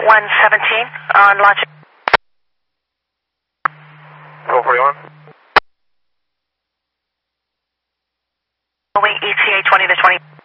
117 on launch. 441. Wing ETA 20 to 20.